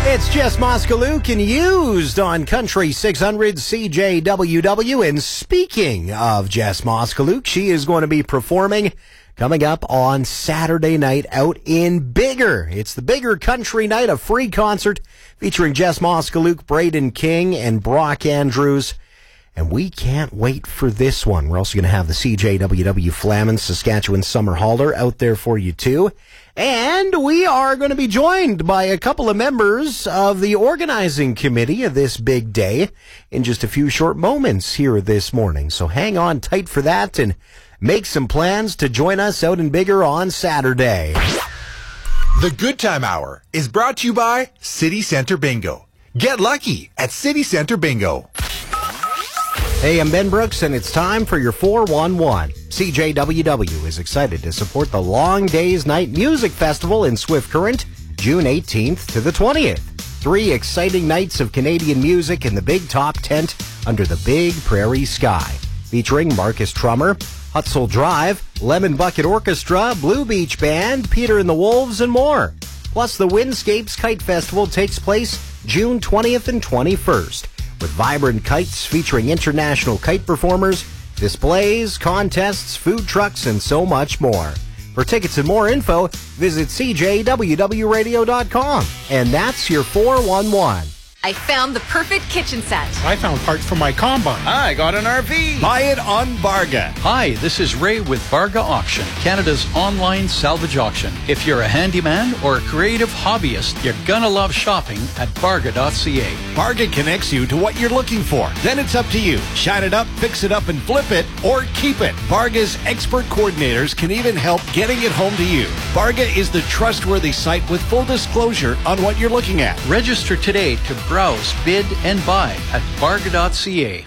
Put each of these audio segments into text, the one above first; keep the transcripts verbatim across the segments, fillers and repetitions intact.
It's Jess Moskaluk and used on Country six hundred C J W W. And speaking of Jess Moskaluk, she is going to be performing coming up on Saturday night out in Bigger. It's the Bigger Country Night, a free concert featuring Jess Moskaluk, Braden King, and Brock Andrews. And we can't wait for this one. We're also going to have the C J W W Flamin Saskatchewan Summer Hauler out there for you too. And we are going to be joined by a couple of members of the organizing committee of this big day in just a few short moments here this morning. So hang on tight for that and make some plans to join us out in Bigger on Saturday. The Good Time Hour is brought to you by City Center Bingo. Get lucky at City Center Bingo. Hey, I'm Ben Brooks, and it's time for your four one one. C J W W is excited to support the Long Days Night Music Festival in Swift Current, June eighteenth to the twentieth. Three exciting nights of Canadian music in the Big Top Tent under the Big Prairie Sky, featuring Marcus Trummer, Hutzel Drive, Lemon Bucket Orchestra, Blue Beach Band, Peter and the Wolves, and more. Plus, the Windscapes Kite Festival takes place June twentieth and twenty-first. With vibrant kites featuring international kite performers, displays, contests, food trucks, and so much more. For tickets and more info, visit C J W W radio dot com. And that's your four one one. I found the perfect kitchen set. I found parts for my combine. I got an R V. Buy it on Barga. Hi, this is Ray with Barga Auction, Canada's online salvage auction. If you're a handyman or a creative hobbyist, you're gonna love shopping at barga dot c a. Barga connects you to what you're looking for. Then it's up to you. Shine it up, fix it up, and flip it, or keep it. Barga's expert coordinators can even help getting it home to you. Barga is the trustworthy site with full disclosure on what you're looking at. Register today to browse, bid, and buy at barga dot c a.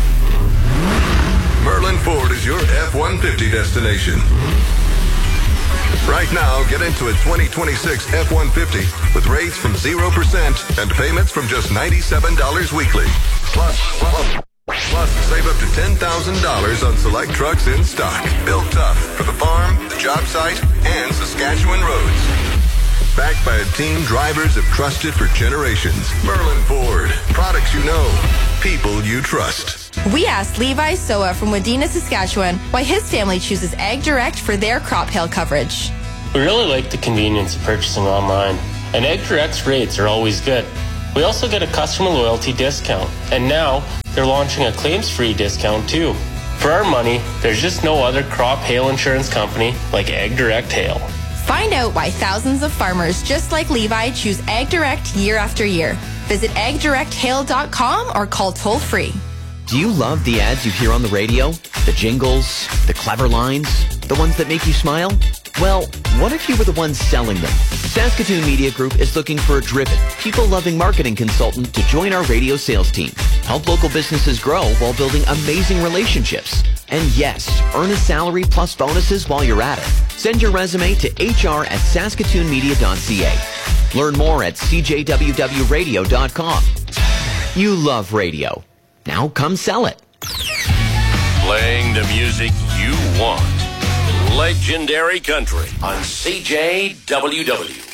Merlin Ford is your F one fifty destination. Right now, get into a twenty twenty-six F one fifty with rates from zero percent and payments from just ninety-seven dollars weekly. Plus, plus, plus save up to ten thousand dollars on select trucks in stock. Built tough for the farm, the job site, and Saskatchewan roads. Backed by a team drivers have trusted for generations. Merlin Ford. Products you know. People you trust. We asked Levi Soa from Wadena, Saskatchewan, why his family chooses Ag Direct for their crop hail coverage. We really like the convenience of purchasing online, and Ag Direct's rates are always good. We also get a customer loyalty discount, and now they're launching a claims-free discount too. For our money, there's just no other crop hail insurance company like Ag Direct Hail. Find out why thousands of farmers just like Levi choose Ag Direct year after year. Visit ag direct hail dot com or call toll free. Do you love the ads you hear on the radio? The jingles, the clever lines, the ones that make you smile? Well, what if you were the ones selling them? Saskatoon Media Group is looking for a driven, people-loving marketing consultant to join our radio sales team. Help local businesses grow while building amazing relationships. And yes, earn a salary plus bonuses while you're at it. Send your resume to h r at saskatoon media dot c a. Learn more at c j w w radio dot com. You love radio. Now come sell it. Playing the music you want. Legendary Country on C J W W.